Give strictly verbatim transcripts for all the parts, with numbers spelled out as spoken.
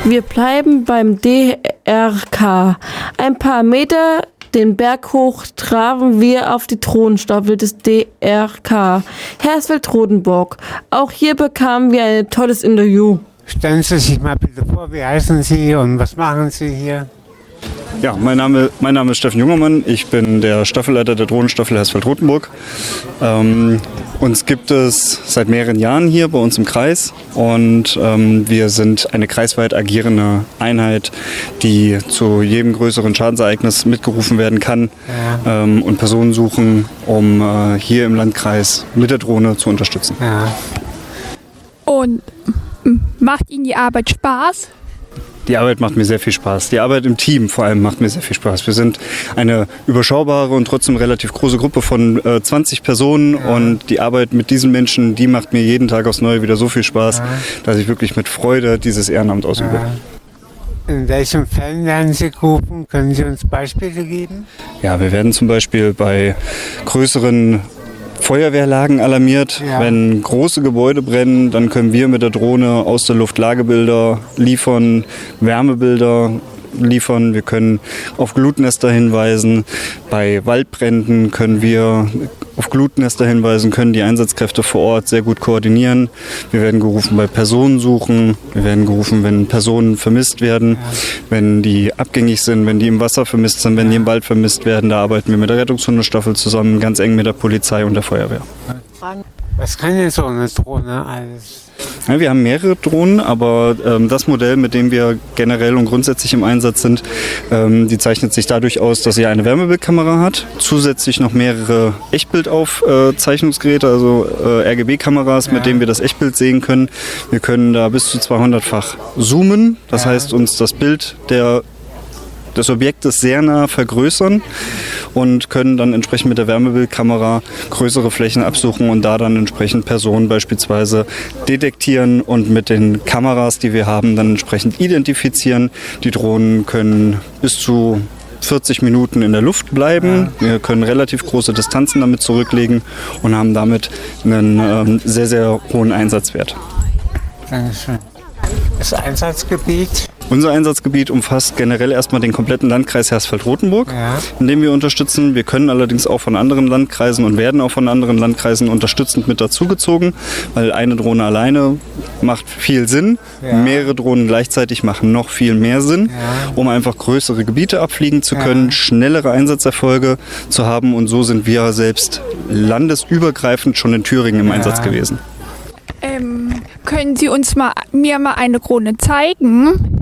Wir bleiben beim D R K. Ein paar Meter den Berg hoch trafen wir auf die Drohnenstaffel des D R K Hersfeld-Rotenburg. Auch hier bekamen wir ein tolles Interview. Stellen Sie sich mal bitte vor, wie heißen Sie und was machen Sie hier? Ja, mein Name, mein Name ist Steffen Jungermann. Ich bin der Staffelleiter der Drohnenstaffel Hersfeld-Rotenburg. Ähm, uns gibt es seit mehreren Jahren hier bei uns im Kreis und ähm, wir sind eine kreisweit agierende Einheit, die zu jedem größeren Schadensereignis mitgerufen werden kann ja. ähm, und Personen suchen, um äh, hier im Landkreis mit der Drohne zu unterstützen. Ja. Und macht Ihnen die Arbeit Spaß? Die Arbeit macht mir sehr viel Spaß. Die Arbeit im Team vor allem macht mir sehr viel Spaß. Wir sind eine überschaubare und trotzdem relativ große Gruppe von äh, zwanzig Personen ja. und die Arbeit mit diesen Menschen, die macht mir jeden Tag aufs Neue wieder so viel Spaß, ja. dass ich wirklich mit Freude dieses Ehrenamt ausübe. Ja. In welchen Fällen werden Sie gerufen? Können Sie uns Beispiele geben? Ja, wir werden zum Beispiel bei größeren Feuerwehrlagen alarmiert. Ja. Wenn große Gebäude brennen, dann können wir mit der Drohne aus der Luft Lagebilder liefern, Wärmebilder liefern. Wir können auf Glutnester hinweisen. Bei Waldbränden können wir auf Glutnester hinweisen, können die Einsatzkräfte vor Ort sehr gut koordinieren. Wir werden gerufen bei Personensuchen. Wir werden gerufen, wenn Personen vermisst werden, wenn die abgängig sind, wenn die im Wasser vermisst sind, wenn die im Wald vermisst werden. Da arbeiten wir mit der Rettungshundestaffel zusammen, ganz eng mit der Polizei und der Feuerwehr. Was kann denn so eine Drohne alles? Ja, wir haben mehrere Drohnen, aber ähm, das Modell, mit dem wir generell und grundsätzlich im Einsatz sind, ähm, die zeichnet sich dadurch aus, dass sie eine Wärmebildkamera hat, zusätzlich noch mehrere Echtbildaufzeichnungsgeräte, also äh, R G B-Kameras, ja. mit denen wir das Echtbild sehen können. Wir können da bis zu zweihundertfach zoomen, das ja. heißt uns das Bild der des Objektes sehr nah vergrößern und können dann entsprechend mit der Wärmebildkamera größere Flächen absuchen und da dann entsprechend Personen beispielsweise detektieren und mit den Kameras, die wir haben, dann entsprechend identifizieren. Die Drohnen können bis zu vierzig Minuten in der Luft bleiben. Wir können relativ große Distanzen damit zurücklegen und haben damit einen ähm, sehr, sehr hohen Einsatzwert. Dankeschön. Das Einsatzgebiet? Unser Einsatzgebiet umfasst generell erstmal den kompletten Landkreis Hersfeld-Rotenburg, ja. in dem wir unterstützen. Wir können allerdings auch von anderen Landkreisen und werden auch von anderen Landkreisen unterstützend mit dazugezogen, weil eine Drohne alleine macht viel Sinn. Ja. Mehrere Drohnen gleichzeitig machen noch viel mehr Sinn, ja. um einfach größere Gebiete abfliegen zu können, ja. schnellere Einsatzerfolge zu haben. Und so sind wir selbst landesübergreifend schon in Thüringen im ja. Einsatz gewesen. Ähm, können Sie uns mal, mir mal eine Drohne zeigen?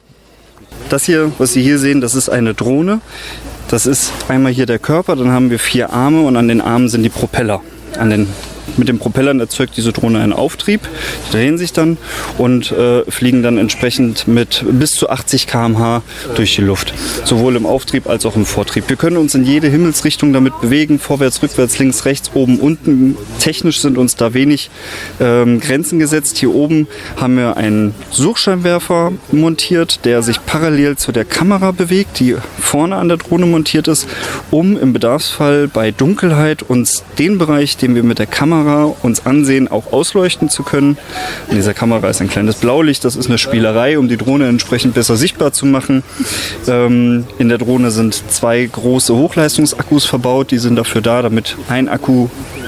Das hier, was Sie hier sehen, das ist eine Drohne. Das ist einmal hier der Körper, dann haben wir vier Arme und an den Armen sind die Propeller. An den, mit den Propellern erzeugt diese Drohne einen Auftrieb, die drehen sich dann und äh, fliegen dann entsprechend mit bis zu achtzig Kilometer pro Stunde durch die Luft. Sowohl im Auftrieb als auch im Vortrieb. Wir können uns in jede Himmelsrichtung damit bewegen, vorwärts, rückwärts, links, rechts, oben, unten. Technisch sind uns da wenig ähm, Grenzen gesetzt. Hier oben haben wir einen Suchscheinwerfer montiert, der sich parallel zu der Kamera bewegt, die vorne an der Drohne montiert ist, um im Bedarfsfall bei Dunkelheit uns den Bereich, den wir mit der Kamera uns ansehen, auch ausleuchten zu können. In dieser Kamera ist ein kleines Blaulicht, das ist eine Spielerei, um die Drohne entsprechend besser sichtbar zu machen. Ähm, in der Drohne sind zwei große Hochleistungsakkus verbaut, die sind dafür da, damit ein Akku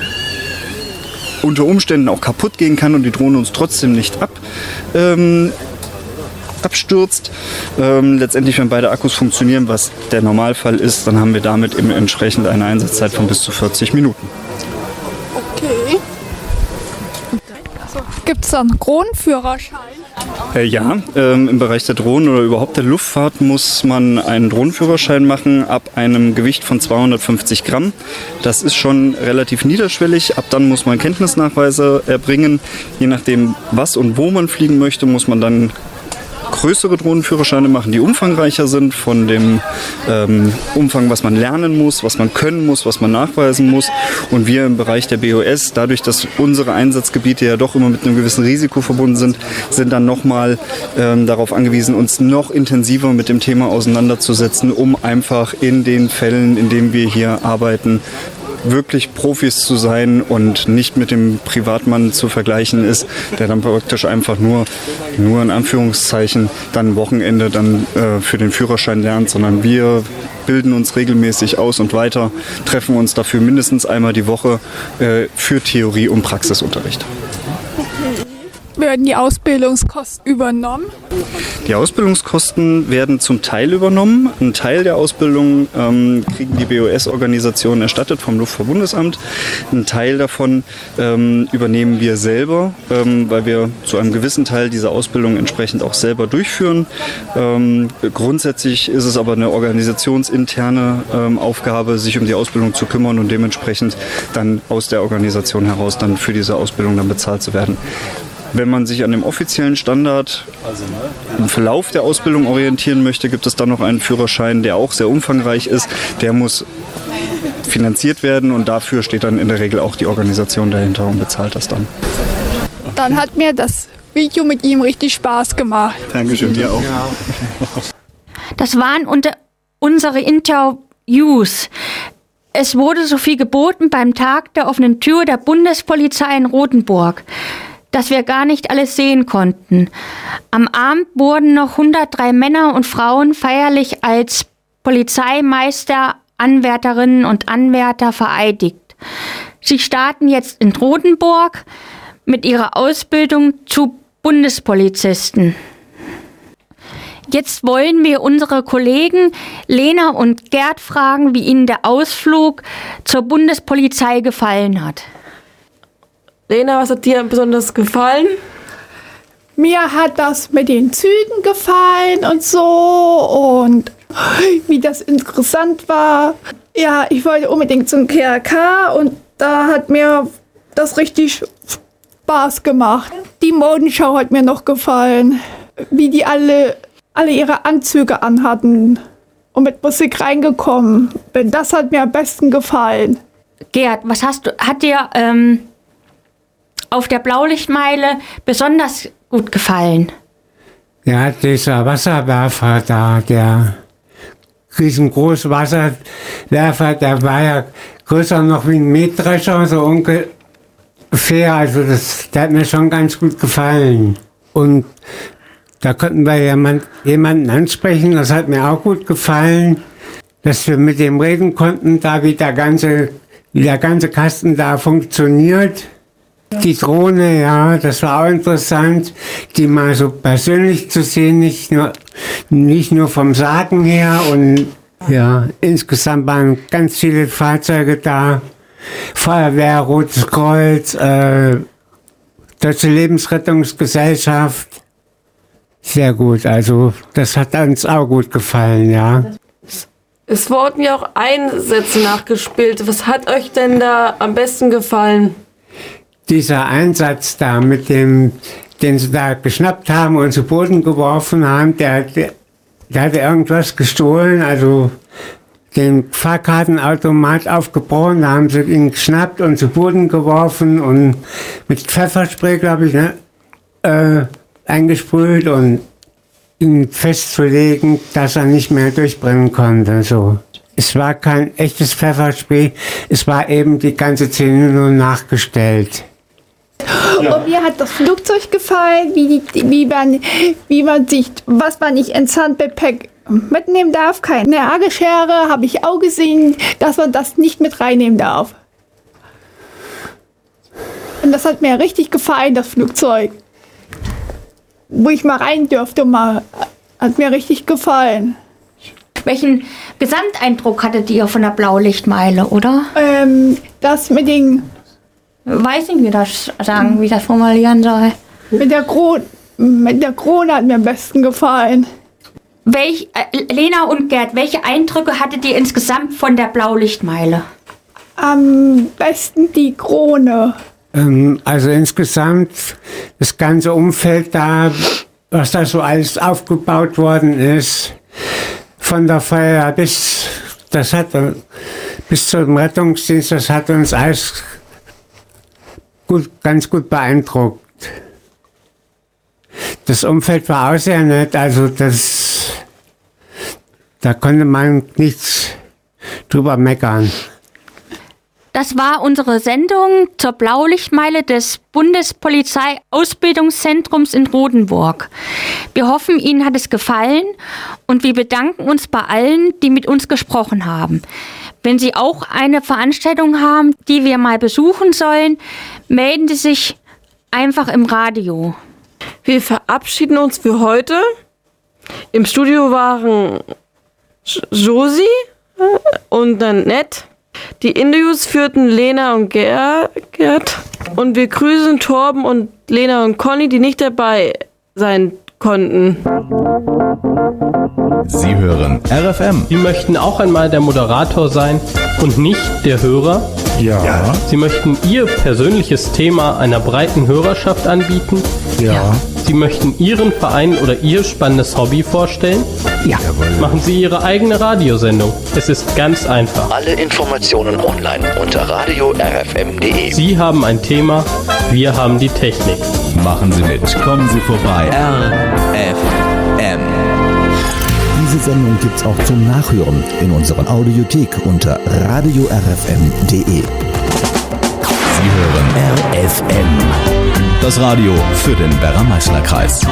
unter Umständen auch kaputt gehen kann und die Drohne uns trotzdem nicht ab ähm, abstürzt. Ähm, letztendlich, wenn beide Akkus funktionieren, was der Normalfall ist, dann haben wir damit eben entsprechend eine Einsatzzeit von bis zu vierzig Minuten. Okay. Gibt es da einen Drohnenführerschein? Äh, ja, ähm, im Bereich der Drohnen oder überhaupt der Luftfahrt muss man einen Drohnenführerschein machen ab einem Gewicht von zweihundertfünfzig Gramm. Das ist schon relativ niederschwellig. Ab dann muss man Kenntnisnachweise erbringen. Je nachdem, was und wo man fliegen möchte, muss man dann größere Drohnenführerscheine machen, die umfangreicher sind von dem ähm, Umfang, was man lernen muss, was man können muss, was man nachweisen muss. Und wir im Bereich der B O S, dadurch, dass unsere Einsatzgebiete ja doch immer mit einem gewissen Risiko verbunden sind, sind dann nochmal ähm, darauf angewiesen, uns noch intensiver mit dem Thema auseinanderzusetzen, um einfach in den Fällen, in denen wir hier arbeiten, wirklich Profis zu sein und nicht mit dem Privatmann zu vergleichen ist, der dann praktisch einfach nur, nur in Anführungszeichen dann Wochenende dann äh, für den Führerschein lernt, sondern wir bilden uns regelmäßig aus und weiter, treffen uns dafür mindestens einmal die Woche äh, für Theorie- und Praxisunterricht. Werden die Ausbildungskosten übernommen? Die Ausbildungskosten werden zum Teil übernommen. Ein Teil der Ausbildung ähm, kriegen die B O S-Organisationen erstattet vom Luftfahrtbundesamt. Ein Teil davon ähm, übernehmen wir selber, ähm, weil wir zu einem gewissen Teil diese Ausbildung entsprechend auch selber durchführen. Ähm, grundsätzlich ist es aber eine organisationsinterne ähm, Aufgabe, sich um die Ausbildung zu kümmern und dementsprechend dann aus der Organisation heraus dann für diese Ausbildung dann bezahlt zu werden. Wenn man sich an dem offiziellen Standard im Verlauf der Ausbildung orientieren möchte, gibt es dann noch einen Führerschein, der auch sehr umfangreich ist. Der muss finanziert werden und dafür steht dann in der Regel auch die Organisation dahinter und bezahlt das dann. Dann hat mir das Video mit ihm richtig Spaß gemacht. Dankeschön, dir auch. Das waren unter unsere Interviews. Es wurde so viel geboten beim Tag der offenen Tür der Bundespolizei in Rothenburg, dass wir gar nicht alles sehen konnten. Am Abend wurden noch hundertdrei Männer und Frauen feierlich als Polizeimeister, Anwärterinnen und Anwärter vereidigt. Sie starten jetzt in Rothenburg mit ihrer Ausbildung zu Bundespolizisten. Jetzt wollen wir unsere Kollegen Lena und Gerd fragen, wie ihnen der Ausflug zur Bundespolizei gefallen hat. Lena, was hat dir besonders gefallen? Mir hat das mit den Zügen gefallen und so und wie das interessant war. Ja, ich wollte unbedingt zum K R K und da hat mir das richtig Spaß gemacht. Die Modenschau hat mir noch gefallen, wie die alle, alle ihre Anzüge anhatten und mit Musik reingekommen bin. Das hat mir am besten gefallen. Gerd, was hast du, hat dir ähm, auf der Blaulichtmeile besonders gut gefallen? Ja, dieser Wasserwerfer da, der riesengroße Wasserwerfer, der war ja größer noch wie ein Mähdrescher, so ungefähr. Also das, der hat mir schon ganz gut gefallen. Und da konnten wir jemand, jemanden ansprechen, das hat mir auch gut gefallen, dass wir mit dem reden konnten, da wie der ganze, wie der ganze Kasten da funktioniert. Die Drohne, ja, das war auch interessant, die mal so persönlich zu sehen, nicht nur, nicht nur vom Sagen her. Und ja, insgesamt waren ganz viele Fahrzeuge da. Feuerwehr, Rotes Kreuz, äh, Deutsche Lebensrettungsgesellschaft. Sehr gut, also das hat uns auch gut gefallen, ja. Es wurden ja auch Einsätze nachgespielt. Was hat euch denn da am besten gefallen? Dieser Einsatz da, mit dem, den sie da geschnappt haben und zu Boden geworfen haben, der, der, der hatte irgendwas gestohlen, also den Fahrkartenautomat aufgebrochen, da haben sie ihn geschnappt und zu Boden geworfen und mit Pfefferspray, glaube ich, ne, äh, eingesprüht und ihn festzulegen, dass er nicht mehr durchbrennen konnte. So. Es war kein echtes Pfefferspray, es war eben die ganze Szene nur nachgestellt. Ja. Und mir hat das Flugzeug gefallen, wie, die, wie, man, wie man sich, was man nicht ins Handgepäck mitnehmen darf. Keine Nagelschere, habe ich auch gesehen, dass man das nicht mit reinnehmen darf. Und das hat mir richtig gefallen, das Flugzeug. Wo ich mal rein dürfte, mal, hat mir richtig gefallen. Welchen Gesamteindruck hattet ihr von der Blaulichtmeile, oder? Ähm, das mit den... Weiß nicht, wie das sagen, wie das formulieren soll. Mit der Krone, mit der Krone hat mir am besten gefallen. Welch, äh, Lena und Gerd, welche Eindrücke hattet ihr insgesamt von der Blaulichtmeile? Am besten die Krone. Ähm, also insgesamt das ganze Umfeld da, was da so alles aufgebaut worden ist, von der Feuerwehr bis, das hat, bis zum Rettungsdienst, das hat uns alles gut, ganz gut beeindruckt. Das Umfeld war auch sehr nett, also das, da konnte man nichts drüber meckern. Das war unsere Sendung zur Blaulichtmeile des Bundespolizei-Ausbildungszentrums in Rodenburg. Wir hoffen, Ihnen hat es gefallen und wir bedanken uns bei allen, die mit uns gesprochen haben. Wenn Sie auch eine Veranstaltung haben, die wir mal besuchen sollen, melden Sie sich einfach im Radio. Wir verabschieden uns für heute. Im Studio waren Josi und Annette. Die Interviews führten Lena und Ger- Gerd. Und wir grüßen Torben und Lena und Conny, die nicht dabei sein konnten. Sie hören R F M. Sie möchten auch einmal der Moderator sein und nicht der Hörer? Ja. Sie möchten Ihr persönliches Thema einer breiten Hörerschaft anbieten? Ja. Sie möchten Ihren Verein oder Ihr spannendes Hobby vorstellen? Ja. Jawohl. Machen Sie Ihre eigene Radiosendung. Es ist ganz einfach. Alle Informationen online unter radio r f m punkt d e. Sie haben ein Thema, wir haben die Technik. Machen Sie mit. Kommen Sie vorbei. R F M. Diese Sendung gibt's auch zum Nachhören in unserer Audiothek unter radio r f m punkt d e. Sie hören R F M. das Radio für den Werra-Meißner-Kreis.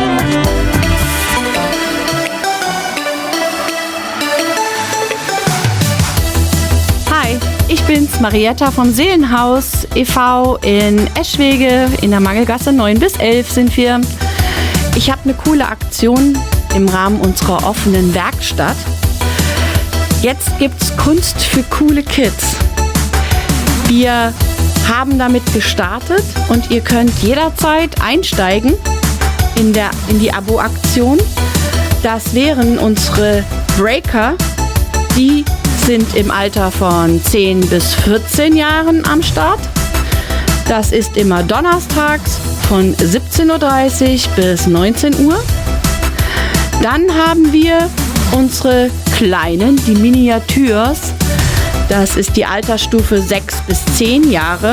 Hi, ich bin's, Marietta vom Seelenhaus e V in Eschwege in der Mangelgasse neun bis elf sind wir. Ich habe eine coole Aktion im Rahmen unserer offenen Werkstatt. Jetzt gibt's Kunst für coole Kids. Wir haben damit gestartet und ihr könnt jederzeit einsteigen in, der, in die Abo-Aktion. Das wären unsere Breaker, die sind im Alter von zehn bis vierzehn Jahren am Start. Das ist immer donnerstags von siebzehn Uhr dreißig bis neunzehn Uhr. Dann haben wir unsere Kleinen, die Miniatures. Das ist die Altersstufe sechs bis zehn Jahre.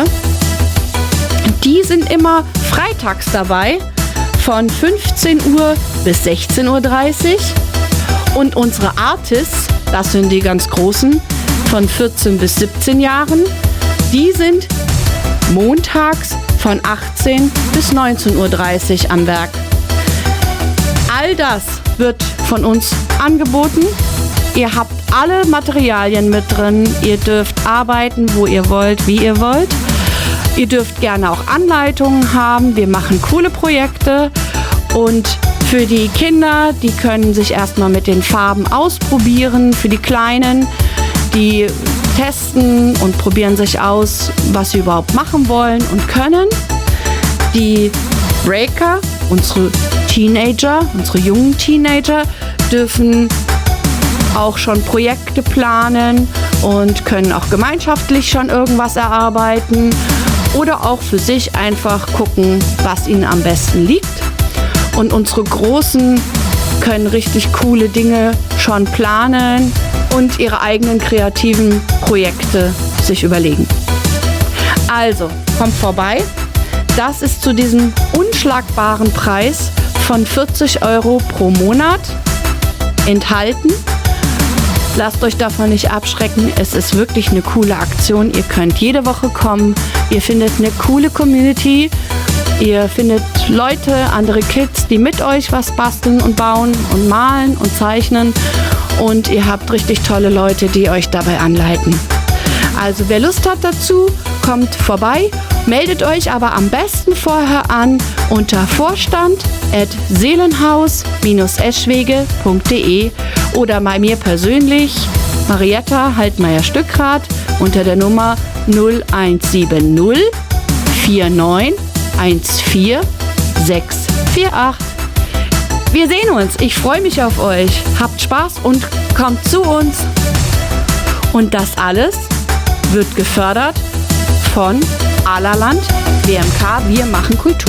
Die sind immer freitags dabei von fünfzehn Uhr bis sechzehn Uhr dreißig. Und unsere Artists, das sind die ganz Großen, von vierzehn bis siebzehn Jahren, die sind montags von achtzehn bis neunzehn Uhr dreißig am Werk. All das wird von uns angeboten. Ihr habt alle Materialien mit drin. Ihr dürft arbeiten, wo ihr wollt, wie ihr wollt. Ihr dürft gerne auch Anleitungen haben. Wir machen coole Projekte. Und für die Kinder, die können sich erstmal mit den Farben ausprobieren. Für die Kleinen, die testen und probieren sich aus, was sie überhaupt machen wollen und können. Die Breaker, unsere Teenager, unsere jungen Teenager, dürfen auch schon Projekte planen und können auch gemeinschaftlich schon irgendwas erarbeiten oder auch für sich einfach gucken, was ihnen am besten liegt. Und unsere Großen können richtig coole Dinge schon planen und ihre eigenen kreativen Projekte sich überlegen. Also, kommt vorbei. Das ist zu diesem unschlagbaren Preis von vierzig Euro pro Monat enthalten. Lasst euch davon nicht abschrecken. Es ist wirklich eine coole Aktion. Ihr könnt jede Woche kommen. Ihr findet eine coole Community. Ihr findet Leute, andere Kids, die mit euch was basteln und bauen und malen und zeichnen. Und ihr habt richtig tolle Leute, die euch dabei anleiten. Also wer Lust hat dazu, kommt vorbei. Meldet euch aber am besten vorher an unter vorstand at seelenhaus eschwege punkt d e oder bei mir persönlich, Marietta Haltmeier-Stückrath, unter der Nummer null eins sieben null vier neun eins vier sechs vier acht. Wir sehen uns. Ich freue mich auf euch. Habt Spaß und kommt zu uns. Und das alles wird gefördert von Alerland W M K Wir machen Kultur.